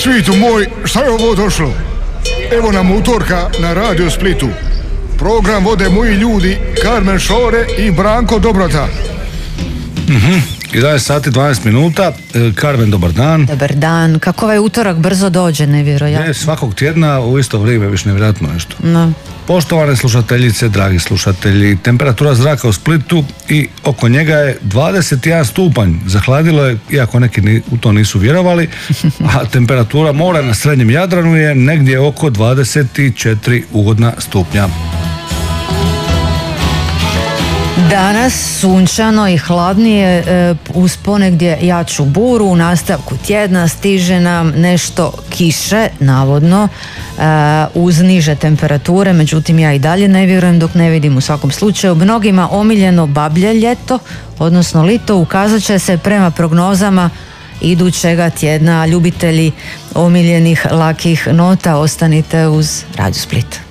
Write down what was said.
svitu moj, šta je ovo došlo? Evo nam utorka na Radio Splitu. Program vode moji ljudi Karmen Šore i Branko Dobrota. 11 sati 12 minuta. Karmen, dobar dan. Dobar dan. Kako ovaj utorak brzo dođe, nevjerojatno. Svakog tjedna u isto vrijeme, viš nevjerojatno nešto. No. Poštovane slušateljice, dragi slušatelji, temperatura zraka u Splitu i oko njega je 21 stupanj. Zahladilo je, iako neki u to nisu vjerovali, a temperatura mora na srednjem Jadranu je negdje oko 24 ugodna stupnja. Danas sunčano i hladnije, uz ponegdje jaču buru. U nastavku tjedna stiže nam nešto kiše, navodno, uz niže temperature, međutim ja i dalje ne vjerujem dok ne vidim. U svakom slučaju mnogima omiljeno bablje ljeto, odnosno lito, ukazat će se prema prognozama idućega tjedna. Ljubitelji omiljenih lakih nota, ostanite uz Radio Split.